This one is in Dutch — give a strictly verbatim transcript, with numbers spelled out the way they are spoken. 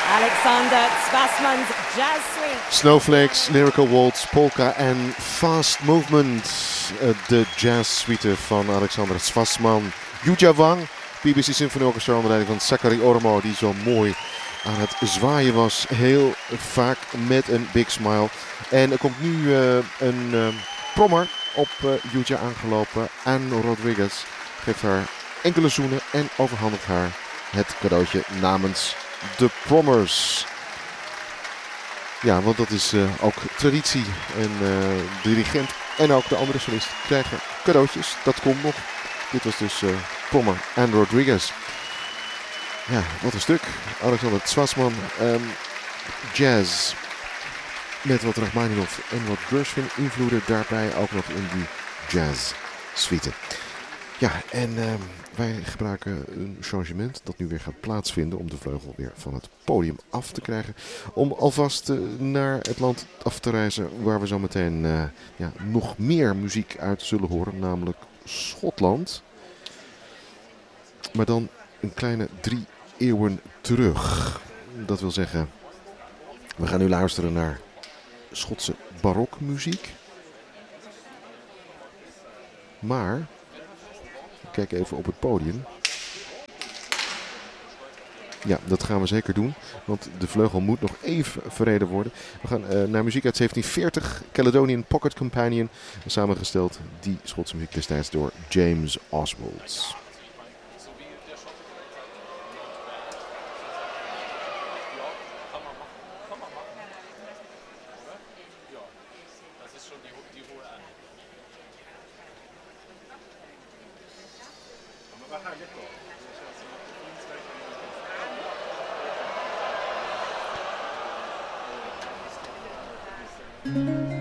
Alexander Zwassman's Jazz Suite. Snowflakes, Lyrical Waltz, Polka en Fast Movement. De jazz suite van Alexander Zwassman. Yuja Wang, B B C Symphony Orchestra onder leiding van Zachary Ormo, die zo mooi aan het zwaaien was. Heel vaak met een big smile. En er komt nu uh, een uh, prommer op uh, Yuja aangelopen. Anne Rodriguez geeft haar enkele zoenen en overhandigt haar het cadeautje namens de prommers. Ja, want dat is uh, ook traditie. En uh, de dirigent en ook de andere solist krijgen cadeautjes. Dat komt nog. Dit was dus uh, prommer Anne Rodriguez. Ja, wat een stuk. Alexander Zwassman. Um, jazz. Met wat Rachmaninov en wat Gershwin invloeden. Daarbij ook nog in die jazz suite. Ja, en uh, wij gebruiken een changement dat nu weer gaat plaatsvinden om de vleugel weer van het podium af te krijgen. Om alvast uh, naar het land af te reizen waar we zo meteen uh, ja, nog meer muziek uit zullen horen. Namelijk Schotland. Maar dan een kleine drie eeuwen terug. Dat wil zeggen, we gaan nu luisteren naar Schotse barokmuziek. Maar, kijk even op het podium. Ja, dat gaan we zeker doen, want de vleugel moet nog even verreden worden. We gaan uh, naar muziek uit zeventien veertig, Caledonian Pocket Companion. Samengesteld, die Schotse muziek destijds door James Oswald.